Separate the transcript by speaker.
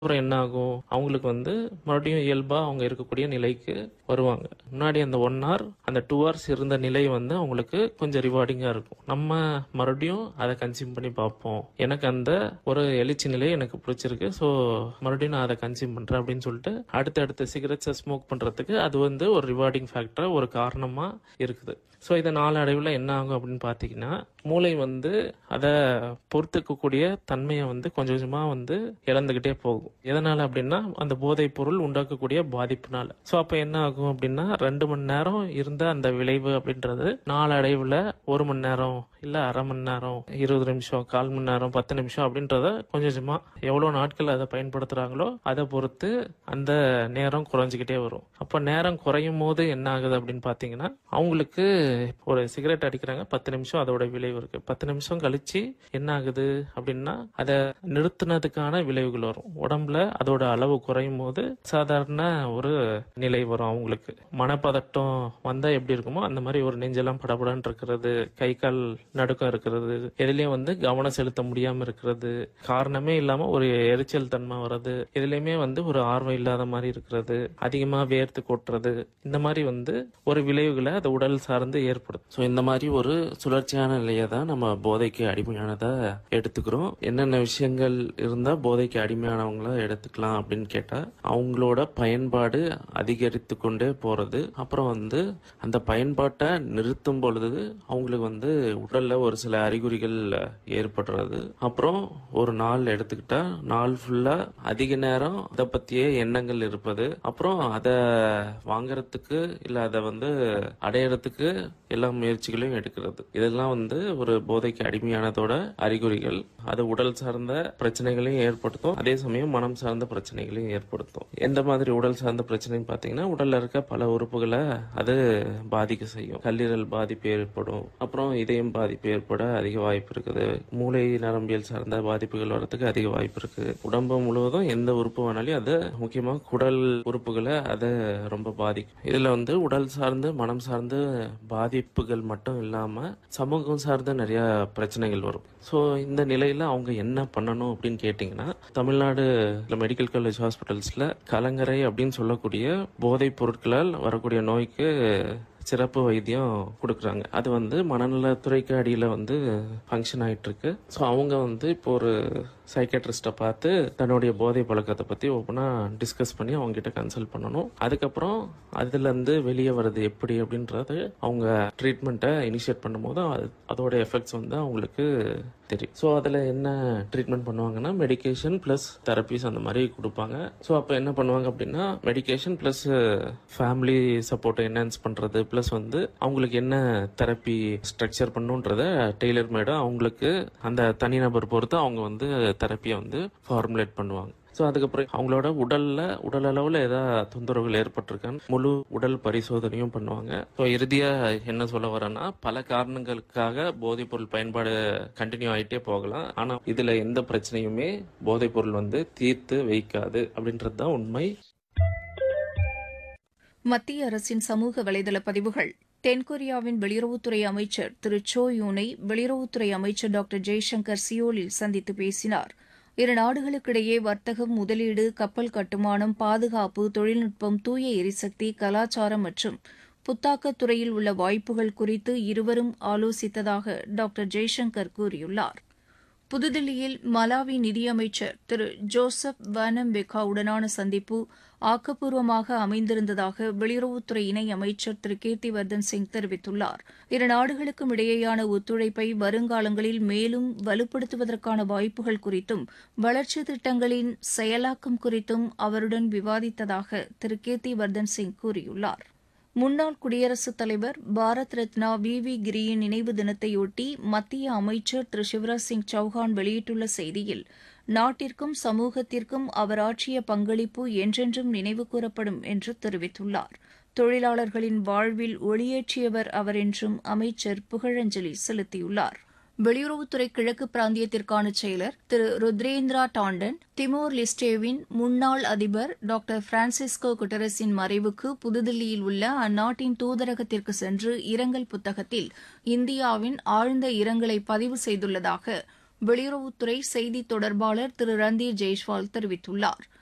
Speaker 1: அப்புறம் என்ன ஆகும், அவங்களுக்கு மறுபடியும் இயல்பா அவங்க இருக்கக்கூடிய நிலைக்கு வருவாங்க. முன்னாடி அந்த 1 ஹவர் அந்த 2 ஹவர்ஸ் இருந்த நிலை அவங்களுக்கு கொஞ்சம் ரிவார்டிங்கா இருக்கும். நம்ம மறுபடியும் அதை கன்சியூம் பண்ணி பார்ப்போம். எனக்கு அந்த ஒரு எழுச்சி நிலை எனக்கு பிடிச்சிருக்கு. ஸோ மறுபடியும் நான் அதை கன்சியூம் பண்றேன் அப்படின்னு சொல்லிட்டு அடுத்த சிகரெட்ஸை ஸ்மோக் பண்றதுக்கு அது ஒரு ரிவார்டிங் ஃபேக்டரா ஒரு காரணமா இருக்குது. ஸோ இதை நாளடைவில் என்ன ஆகும் அப்படின்னு பார்த்தீங்கன்னா, மூளை அதை பொறுத்துக்கக்கூடிய தன்மையை கொஞ்சம் கொஞ்சமா இழந்துகிட்டே போகும். எதனால அப்படின்னா அந்த போதைப் பொருள் உண்டாக்கக்கூடிய பாதிப்புனால. ஸோ அப்ப என்ன ஆகும் அப்படின்னா 2 மணி நேரம் இருந்த அந்த விளைவு அப்படின்றது நாளடைவில் 1 மணி நேரம் இல்ல அரை மணி நேரம், 20 நிமிஷம், 1/4 மணி நேரம், 10 நிமிஷம் அப்படின்றத கொஞ்சம் கொஞ்சமா எவ்வளவு நாட்கள் அதை பயன்படுத்துறாங்களோ அதை பொறுத்து அந்த நேரம் குறைஞ்சிக்கிட்டே வரும். அப்ப நேரம் குறையும் போது என்ன ஆகுது அப்படின்னு பாத்தீங்கன்னா, அவங்களுக்கு ஒரு சிகரெட் அடிக்கிறாங்க, 10 நிமிஷம் அதோட விளைவு இருக்கு. 10 நிமிஷம் கழிச்சு என்ன ஆகுது அப்படின்னா அதை நிறுத்தினதுக்கான விளைவுகள் வரும். உடம்புல அதோட அளவு குறையும் போது சாதாரண ஒரு நிலை வரும். அவங்களுக்கு மனப்பதட்டம் வந்தா எப்படி இருக்குமோ அந்த மாதிரி ஒரு நெஞ்செல்லாம் படபடன்னு இருக்கிறது, கை கால் நடுக்கம் இருக்கிறது, எதுலயும் கவனம் செலுத்த முடியாம இருக்கிறது, காரணமே இல்லாம ஒரு எரிச்சல் தன்மை வர்றது, எதுலயுமே ஒரு ஆர்வம் இல்லாத மாதிரி இருக்கிறது, அதிகமா வேர்த்து கொட்டுறது, இந்த மாதிரி ஒரு விளைவுகளை அது உடல் சார்ந்து ஏற்படுது. ஸோ இந்த மாதிரி ஒரு சுழற்சியான நிலையை தான் நம்ம போதைக்கு அடிமையானதா எடுத்துக்கிறோம். என்னென்ன விஷயங்கள் இருந்தா போதைக்கு அடிமையானவங்கள எடுத்துக்கலாம் அப்படின்னு கேட்டா, அவங்களோட பயன்பாடு அதிகரித்து கொண்டே போறது, அப்புறம் அந்த பயன்பாட்டை நிறுத்தும் பொழுது அவங்களுக்கு உடல்ல ஒரு சில அறிகுறிகள் ஏற்படுறது, அப்புறம் ஒரு நாள் எடுத்துக்கிட்டா நாள் ஃபுல்லா அதிக நேரம் அதை பத்தியே எண்ணங்கள் இருப்பது, அப்புறம் அதை வாங்கறதுக்கு இல்ல அதை அடையறதுக்கு எல்லா முயற்சிகளையும் எடுக்கிறது. இதெல்லாம் ஒரு போதைக்கு அடிமையானதோட அறிகுறிகள். அது உடல் சார்ந்த பிரச்சனைகளையும் ஏற்படுத்தும், அதே சமயம் மனம் சார்ந்த பிரச்சனைகளையும் ஏற்படுத்தும். எந்த மாதிரி உடல் சார்ந்த பிரச்சனைன்னு பாத்தீங்கன்னா, உடல்ல இருக்க பல உறுப்புகளை அது பாதிக்க செய்யும். கல்லீரல் பாதிப்பு ஏற்படும், அப்புறம் இதயம் பாதிப்பு ஏற்பட அதிக வாய்ப்பு இருக்குது. மூளை நரம்பியல் சார்ந்த பாதிப்புகள் வரதுக்கு அதிக வாய்ப்பு இருக்கு. உடம்பு முழுவதும் எந்த உறுப்பு வேணாலும் அது முக்கியமா குடல் உறுப்புகளை அதை ரொம்ப பாதிக்கும். இதுல உடல் சார்ந்து மனம் சார்ந்து பாதிப்புகள் மட்டும் இல்லாம சமூகம் சார்ந்த நிறைய பிரச்சனைகள் வரும். ஸோ இந்த நிலையில அவங்க என்ன பண்ணணும் அப்படின்னு கேட்டீங்கன்னா, தமிழ்நாடு மெடிக்கல் காலேஜ் ஹாஸ்பிட்டல்ஸ்ல கலங்கரை அப்படின்னு சொல்லக்கூடிய போதைப் பொருட்களால் வரக்கூடிய நோய்க்கு சிறப்பு வைத்தியம் கொடுக்குறாங்க. அது மனநலத்துறைக்கு அடியில் ஃபங்க்ஷன் ஆயிட்டு இருக்கு. ஸோ அவங்க இப்போ ஒரு சைக்காட்ரிஸ்ட்டை பார்த்து தன்னுடைய போதை பழக்கத்தை பற்றி ஓப்பனா டிஸ்கஸ் பண்ணி அவங்க கிட்ட கன்சல்ட் பண்ணணும். அதுக்கப்புறம் அதுலேருந்து வெளியே வர்றது எப்படி அப்படின்றது அவங்க ட்ரீட்மெண்ட்டை இனிஷியேட் பண்ணும்போது அதோட எஃபெக்ட்ஸ் அவங்களுக்கு தெரியும். ஸோ அதில் என்ன ட்ரீட்மெண்ட் பண்ணுவாங்கன்னா, மெடிகேஷன் ப்ளஸ் தெரப்பிஸ் அந்த மாதிரி கொடுப்பாங்க. ஸோ அப்போ என்ன பண்ணுவாங்க அப்படின்னா, மெடிகேஷன் ப்ளஸ் ஃபேமிலி சப்போர்ட்டை என்ஹான்ஸ் பண்ணுறது, ப்ளஸ் அவங்களுக்கு என்ன தெரப்பி ஸ்ட்ரக்சர் பண்ணுன்றத டெய்லர் மேடா அவங்களுக்கு அந்த தனிநபர் பொறுத்து அவங்க தெரப்பியை ஃபார்முலேட் பண்ணுவாங்க. ஸோ அதுக்கப்புறம் அவங்களோட உடல் அளவில் ஏதாவது தொந்தரவுகள் ஏற்பட்டிருக்கான்னு முழு உடல் பரிசோதனையும் பண்ணுவாங்க. ஸோ இறுதியாக என்ன சொல்ல வரேன்னா, பல காரணங்களுக்காக போதைப் பொருள் பயன்பாடு கண்டினியூ ஆகிட்டே போகலாம். ஆனால் இதில் எந்த பிரச்சனையுமே போதைப் பொருள் தீர்த்து வைக்காது அப்படின்றது தான் உண்மை.
Speaker 2: மத்திய அரசின் சமூக வலைதள பதிவுகள். தென்கொரியாவின் வெளியுறவுத்துறை அமைச்சர் திரு சோ யூனை வெளியுறவுத்துறை அமைச்சர் டாக்டர் ஜெய்சங்கர் சியோலில் சந்தித்து பேசினார். இரு நாடுகளுக்கிடையே வர்த்தகம், முதலீடு, கப்பல் கட்டுமானம், பாதுகாப்பு, தொழில்நுட்பம், தூய எரிசக்தி, கலாச்சாரம் மற்றும் புத்தாக்கத் துறையில் உள்ள வாய்ப்புகள் குறித்து இருவரும் ஆலோசித்ததாக டாக்டர் ஜெய்சங்கர் கூறியுள்ளார். புதுதில்லியில் மலாவி நிதியமைச்சர் திரு ஜோசப் வானம்பெக்காவுடனான சந்திப்பு ஆக்கப்பூர்வமாக அமைந்திருந்ததாக வெளியுறவுத்துறை இணை அமைச்சர் திரு கீர்த்திவர்தன் சிங் தெரிவித்துள்ளார். இரு நாடுகளுக்கும் இடையேயான ஒத்துழைப்பை வருங்காலங்களில் மேலும் வலுப்படுத்துவதற்கான வாய்ப்புகள் குறித்தும் வளர்ச்சித் திட்டங்களின் செயலாக்கம் குறித்தும் அவருடன் விவாதித்ததாக திரு கீர்த்திவர்தன் சிங் கூறியுள்ளார். முன்னாள் குடியரசுத் தலைவர் பாரத் ரத்னா வி கிரியின் நினைவு தினத்தையொட்டி மத்திய அமைச்சர் திரு சிவராஜ் சிங் சௌஹான் வெளியிட்டுள்ள செய்தியில், நாட்டிற்கும் சமூகத்திற்கும் அவர் ஆற்றிய பங்களிப்பு என்றென்றும் நினைவு கூறப்படும் என்று தெரிவித்துள்ளார். தொழிலாளர்களின் வாழ்வில் ஒளியேற்றியவர் அவர் என்றும் அமைச்சர் புகழஞ்சலி செலுத்தியுள்ளார். வெளியுறவுத்துறை கிழக்கு பிராந்தியத்திற்கான செயலர் திரு ருத்ரேந்திரா டாண்டன், திமோர் லிஸ்டேவின் முன்னாள் அதிபர் டாக்டர் பிரான்சிஸ்கோ குட்டரஸின் மறைவுக்கு புதுதில்லியில் உள்ள அந்நாட்டின் தூதரகத்திற்கு சென்று இரங்கல் புத்தகத்தில் இந்தியாவின் ஆழ்ந்த இரங்கலை பதிவு செய்துள்ளதாக வெளியுறவுத்துறை செய்தித் தொடர்பாளர் திரு ரந்தீர் ஜெய்ஸ்வால் தெரிவித்துள்ளார்.